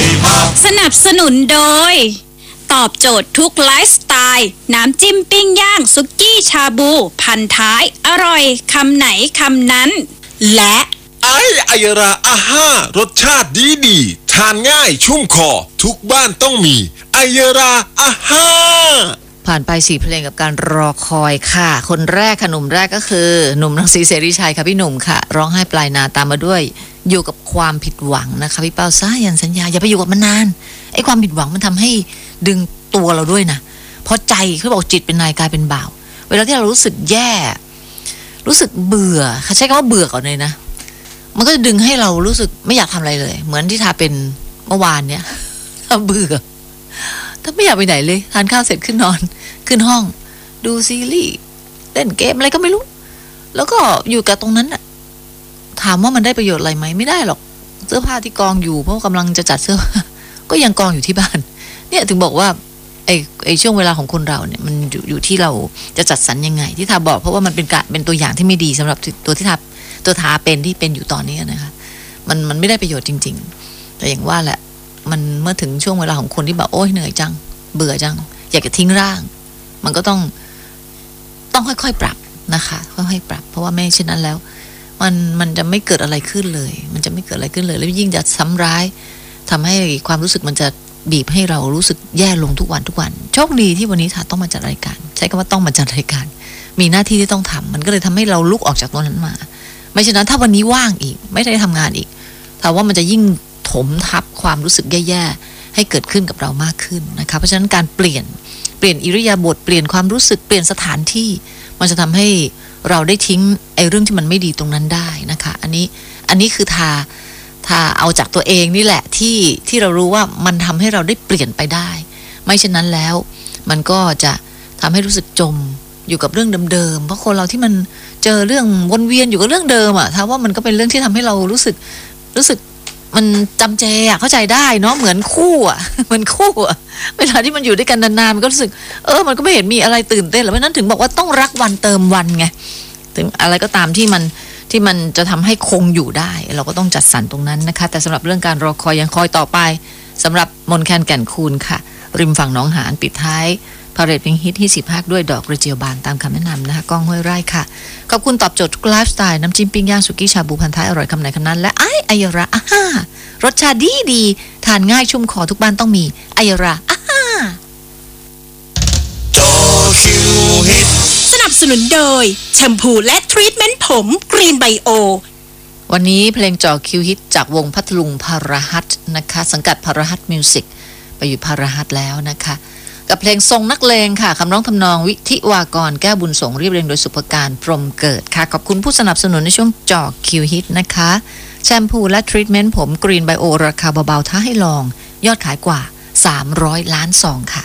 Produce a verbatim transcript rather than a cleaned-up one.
สนับสนุนโดยตอบโจทย์ทุกไลฟ์สไตล์น้ำจิ้มปิ้งย่างสุกี้ชาบูพันท้ายอร่อยคำไหนคำนั้นและไอ้ไอยราอาห้ารสชาติดีดีทานง่ายชุ่มคอทุกบ้านต้องมีไอยราอาห้าผ่านไปสี่เพลงกับการรอคอยค่ะคนแรกค่ะหนุ่มแรกก็คือหนุ่มรังสีเสรีชัยค่ะพี่หนุ่มค่ะร้องไห้ปลายนาตามมาด้วยอยู่กับความผิดหวังนะคะพี่เป้าสายันสัญญาอย่าไปอยู่กับมันนานไอ้ความผิดหวังมันทำให้ดึงตัวเราด้วยนะเพราะใจเขาบอกจิตเป็นนายกายเป็นบ่าวเวลาที่เรารู้สึกแย่รู้สึกเบื่อใช้คำว่าเบื่อก่อนเลยนะมันก็จะดึงให้เรารู้สึกไม่อยากทำอะไรเลยเหมือนที่ทาเป็นเมื่อวานเนี้ยเบื่อถ้าไม่อยากไปไหนเลยทานข้าวเสร็จขึ้นนอนขึ้นห้องดูซีรีส์เล่นเกมอะไรก็ไม่รู้แล้วก็อยู่กับตรงนั้นน่ะถามว่ามันได้ประโยชน์อะไรไหมไม่ได้หรอกเสื้อผ้าที่กองอยู่เพราะกำลังจะจัดเสื้อก็ยังกองอยู่ที่บ้านเนี่ยถึงบอกว่าไอ้ไอ้ช่วงเวลาของคนเราเนี่ยมันอยู่อยู่ที่เราจะจัดสรรยังไงที่ทาบอกเพราะว่ามันเป็นการเป็นตัวอย่างที่ไม่ดีสำหรับตัวที่ทาตัวทาเป็นที่เป็นอยู่ตอนนี้นะคะมันมันไม่ได้ประโยชน์จริงๆแต่อย่างว่าแหละมันเมื่อถึงช่วงเวลาของคนที่แบบโอ๊ยเหนื่อยจังเบื่อจังอยากจะทิ้งร่างมันก็ต้องต้องค่อยๆปรับนะคะค่อยๆปรับเพราะว่าไม่เช่นนั้นแล้วมันมันจะไม่เกิดอะไรขึ้นเลยมันจะไม่เกิดอะไรขึ้นเลยแล้วยิ่งจะซ้ำร้ายทำให้ความรู้สึกมันจะบีบให้เรารู้สึกแย่ลงทุกวันทุกวันโชคดีที่วันนี้ค่ะต้องมาจัดรายการใช้คำว่าต้องมาจัดรายการมีหน้าที่ที่ต้องทำมันก็เลยทำให้เราลุกออกจากตรงนั้นมาไม่เช่นนั้นถ้าวันนี้ว่างอีกไม่ได้ทำงานอีกถามว่ามันจะยิ่งถมทับความรู้สึกแย่ๆให้เกิดขึ้นกับเรามากขึ้นนะคะเพราะฉะนั้นการเปลี่ยนเปลี่ยนอิริยาบถเปลี่ยนความรู้สึกเปลี่ยนสถานที่มันจะทำให้เราได้ทิ้งไอ้เรื่องที่มันไม่ดีตรงนั้นได้นะคะอันนี้อันนี้คือทาทาเอาจากตัวเองนี่แหละที่ที่เรารู้ว่ามันทำให้เราได้เปลี่ยนไปได้ไม่เช่นนั้นแล้วมันก็จะทำให้รู้สึกจมอยู่กับเรื่องเดิมๆเพราะคนเราที่มันเจอเรื่องวนเวียนอยู่กับเรื่องเดิมอะถ้าว่ามันก็เป็นเรื่องที่ทำให้เรารู้สึกรู้สึกมันจำเจอะเข้าใจได้เนาะเหมือนคู่อะเหมือนคู่อะเวลาที่มันอยู่ด้วยกันนานๆมันก็รู้สึกเออมันก็ไม่เห็นมีอะไรตื่นเต้นหรอกเพราะนั้นถึงบอกว่าต้องรักวันเติมวันไงถึงอะไรก็ตามที่มันที่มันจะทำให้คงอยู่ได้เราก็ต้องจัดสรรตรงนั้นนะคะแต่สำหรับเรื่องการรอคอยยังคอยต่อไปสำหรับมนแคนแก่นคูณค่ะริมฝั่งหนองหานปิดท้ายพาเรดเพลงฮิตที่สิบภาคด้วยดอกกระเจียวบานตามคำแนะนำนะคะก้องห้วยไร่ค่ะขอบคุณตอบโจทย์ทุกไลฟ์สไตล์น้ำจิ้มปิ้งย่างสุกี้ชาบูพันท้ายอร่อยคำไหนคำนั้นและไอ้ไอยระอ่ะฮ่ารสชาติดีดีทานง่ายชุ่มคอทุกบ้านต้องมีไอยระอ่ะฮ่าจอคิวฮิตสนับสนุนโดยแชมพูและทรีทเมนต์ผมกรีนไบโอวันนี้เพลงจ่อคิวฮิตจากวงพัทลุงพาราฮัตนะคะสังกัดพาราฮัตมิวสิกไปอยู่พาราฮัตแล้วนะคะกับเพลงทรงนักเลงค่ะคำร้องทำนองวิทิวากรแก้วบุญสงเรียบเรียงโดยสุภการพรหมเกิดค่ะขอบคุณผู้สนับสนุนในช่วงจ่อคิวฮิตนะคะแชมพูและทรีทเมนต์ผมกรีนไบโอราคาเบาๆท้าให้ลองยอดขายกว่าสามร้อยล้านซองค่ะ